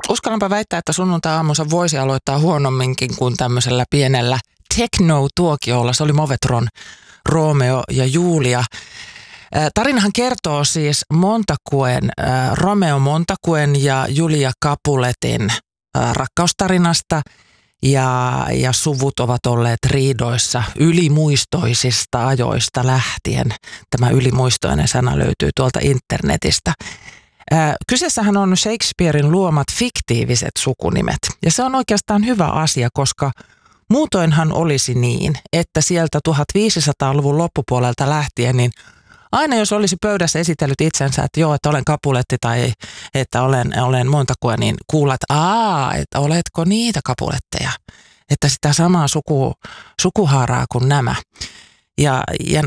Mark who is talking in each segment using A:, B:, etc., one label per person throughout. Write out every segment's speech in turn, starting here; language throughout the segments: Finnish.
A: Uskallanpa väittää, että sunnuntai-aamunsa voisi aloittaa huonomminkin kuin tämmöisellä pienellä techno-tuokiolla. Se oli Movetron Romeo ja Julia. Tarinahan kertoo siis Romeo Montacuen ja Julia Capuletin rakkaustarinasta ja suvut ovat olleet riidoissa ylimuistoisista ajoista lähtien. Tämä ylimuistoinen sana löytyy tuolta internetistä. Kyseessähän on Shakespearen luomat fiktiiviset sukunimet ja se on oikeastaan hyvä asia, koska muutoinhan olisi niin, että sieltä 1500-luvun loppupuolelta lähtien, niin aina jos olisi pöydässä esitellyt itsensä, että joo, että olen Capuletti tai että olen Montacue, niin kuulet, että oletko niitä Capuletteja, että sitä samaa sukuhaaraa kuin nämä. Ja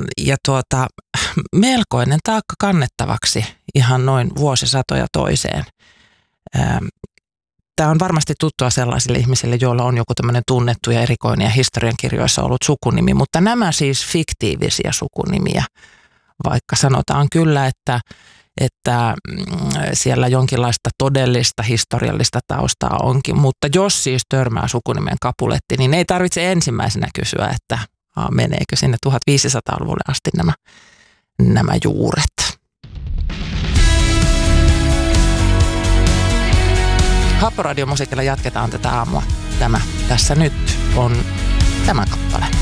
A: melkoinen taakka kannettavaksi ihan noin vuosisatoja toiseen. Tämä on varmasti tuttua sellaisille ihmisille, joilla on joku tämmöinen tunnettu ja erikoinen ja historiankirjoissa ollut sukunimi, mutta nämä siis fiktiivisiä sukunimiä, vaikka sanotaan kyllä, että siellä jonkinlaista todellista historiallista taustaa onkin, mutta jos siis törmää sukunimen Capuletti, niin ei tarvitse ensimmäisenä kysyä, että meneekö sinne 1500-luvulle asti nämä juuret. Happoradio Musiikilla jatketaan tätä aamua. Tämä tässä nyt on tämä kappale.